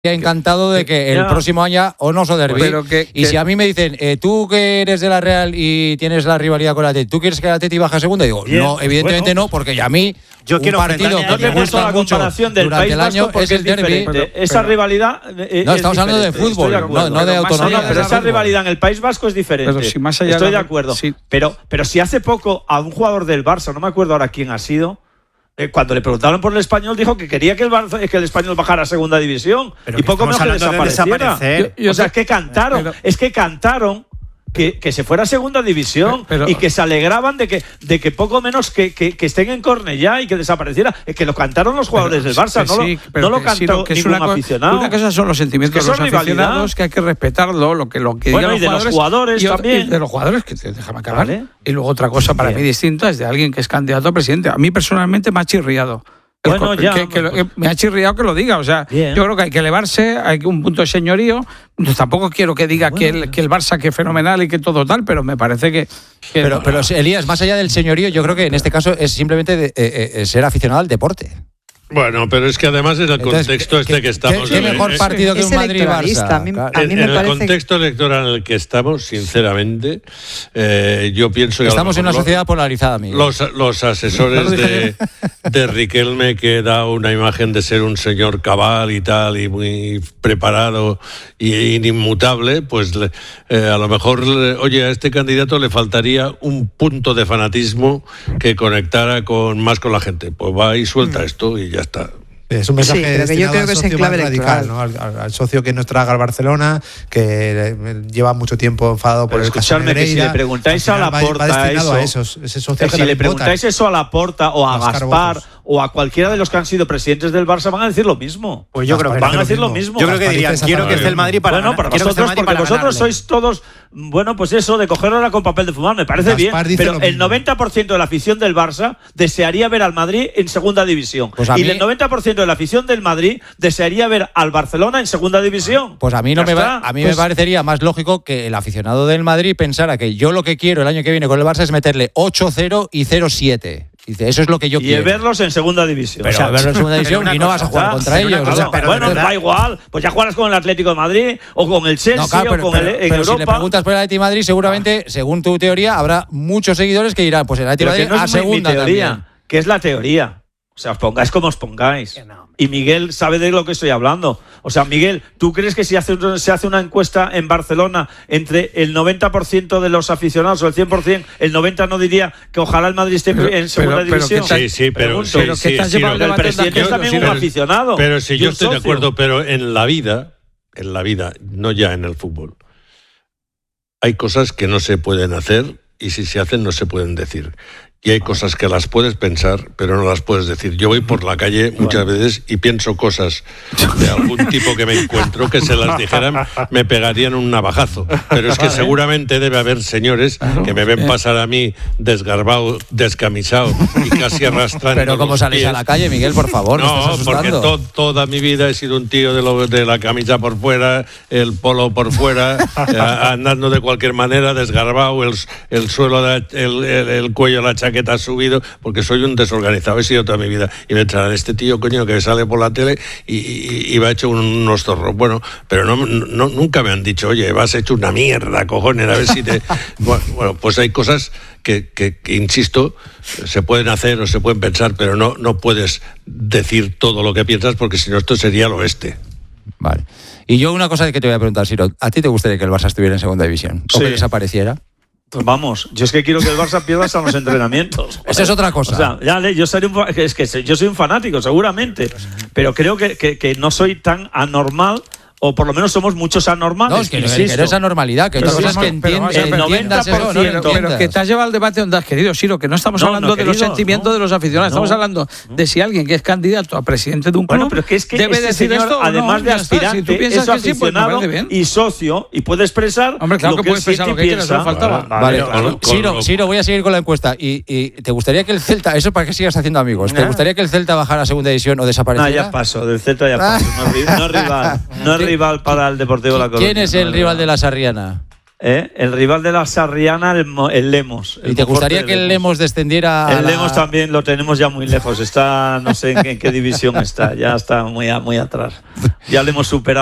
encantado de que el próximo año o no so derbi. Y si a mí me dicen, tú que eres de la Real y tienes la rivalidad con la Atleti, ¿tú quieres que la Atleti baje a segunda? Digo, no, evidentemente no, porque a mí yo quiero partido que me gusta la mucho comparación del durante País el año Vasco es el derbi. Esa rivalidad no, estamos hablando de fútbol, no de autonomía. Pero esa rivalidad en el País Vasco es diferente. Pero si más allá estoy de acuerdo. Sí. Pero si hace poco a un jugador del Barça, no me acuerdo ahora quién ha sido, cuando le preguntaron por el Español, dijo que quería que el Español bajara a segunda división. Pero y poco menos que desapareciera. O sea, es que cantaron que se fuera a segunda división y que se alegraban de que poco menos que estén en Cornellá y que desapareciera. Es que lo cantaron los jugadores del Barça, no lo cantó ningún aficionado. Una cosa son los sentimientos de los aficionados, que hay que respetarlo, lo que digan y de los jugadores también. Y de los jugadores, que déjame acabar. ¿Vale? Y luego otra cosa para mí distinta es de alguien que es candidato a presidente. A mí personalmente me ha chirriado. Bueno, me ha chirriado que lo diga. O sea, yo creo que hay que elevarse, hay un punto de señorío. Tampoco quiero que diga que el Barça que es fenomenal y que todo tal, pero me parece que pero Elías, más allá del señorío, yo creo que en este caso es simplemente ser aficionado al deporte. Bueno, pero es que además es el contexto que estamos... ¿Qué mejor partido que un Madrid-Barça? En el contexto electoral en el que estamos, sinceramente, yo pienso que... Estamos en una sociedad polarizada, Miguel. Los asesores de Riquelme, que da una imagen de ser un señor cabal y tal, y muy preparado y inmutable, pues a lo mejor, oye, a este candidato le faltaría un punto de fanatismo que conectara más con la gente. Pues va y suelta esto y ya está. Es un mensaje pero que yo creo que es en clave radical, ¿no? Al socio que nos traga al Barcelona, que lleva mucho tiempo enfadado por el caso de Negreira. Que si le preguntáis a Laporta si le preguntáis eso a Laporta o a Gaspar o a cualquiera de los que han sido presidentes del Barça, van a decir lo mismo. Pues yo creo que van a decir lo mismo. Yo creo que dirían, quiero que esté el Madrid para ganar. Bueno, para vosotros, porque vosotros sois todos, bueno, pues eso, de cogerla con papel de fumar, me parece bien, pero el 90% de la afición del Barça desearía ver al Madrid en segunda división. Y el 90% de la afición del Madrid desearía ver al Barcelona en segunda división. Pues a mí me parecería más lógico que el aficionado del Madrid pensara que yo lo que quiero el año que viene con el Barça es meterle 8-0 y 0-7. Dice, eso es lo que yo quiero. Y verlos en segunda división. Pero verlos en segunda división y no vas a jugar contra ellos. Bueno, da igual. Pues ya juegas con el Atlético de Madrid o con el Chelsea o con el en Europa. Si le preguntas por el Atlético de Madrid, seguramente, según tu teoría, habrá muchos seguidores que dirán, pues el Atlético de Madrid a segunda también. Que es la teoría. O sea, os pongáis como os pongáis. Y Miguel sabe de lo que estoy hablando. O sea, Miguel, ¿tú crees que si se hace una encuesta en Barcelona entre el 90% de los aficionados o el 100%, el 90% no diría que ojalá el Madrid esté en segunda división? Pero el presidente es también un aficionado. Pero si yo estoy de acuerdo, pero en la vida, no ya en el fútbol, hay cosas que no se pueden hacer y si se hacen no se pueden decir. Y hay cosas que las puedes pensar, pero no las puedes decir. Yo voy por la calle muchas veces y pienso cosas de algún tipo que me encuentro que se las dijeran, me pegarían un navajazo. Pero es que seguramente debe haber señores que me ven pasar a mí desgarbado, descamisado y casi arrastrando. Pero ¿cómo salís a la calle, Miguel, por favor? No, porque toda mi vida he sido un tío de la camisa por fuera, el polo por fuera, andando de cualquier manera, desgarbado, el suelo, el cuello, la chaqueta subido, porque soy un desorganizado, he sido toda mi vida. Y me traen este tío, coño, que sale por la tele y va hecho unos zorros. Bueno, pero nunca me han dicho, oye, vas hecho una mierda, cojones, a ver si te... Bueno, pues hay cosas que, insisto, se pueden hacer o se pueden pensar, pero no puedes decir todo lo que piensas, porque si no esto sería el oeste. Vale. Y yo una cosa que te voy a preguntar, Siro, ¿a ti te gustaría que el Barça estuviera en segunda división? ¿O que desapareciera? Pues vamos, yo es que quiero que el Barça pierda hasta los entrenamientos. Esa es otra cosa. O sea, yo soy un fanático, seguramente, pero creo que no soy tan anormal. O por lo menos somos muchos anormales. No, es que no es anormalidad, que otra cosa es que entiendas eso. Pero que te has llevado al debate donde has querido, Siro, que no estamos hablando de los sentimientos de los aficionados, estamos hablando de si alguien que es candidato a presidente de un club pero es que debe decir señor, esto, además de aspirante, es aficionado y socio, y puede expresar claro que puede expresar lo que quiera, eso faltaba. Vale, Siro, voy a seguir con la encuesta. ¿Y te gustaría que el Celta, eso para que sigas haciendo amigos, te gustaría que el Celta bajara a segunda división o desapareciera? No, ya paso, del Celta ya paso. No es rival para el Deportivo La Coruña. ¿Quién es el rival de la Sarriana? El rival de la Sarriana, el Lemos. ¿Y te gustaría que el Lemos descendiera? El Lemos también lo tenemos ya muy lejos. Está, no sé en qué división está. Ya está muy atrás. Ya le hemos superado.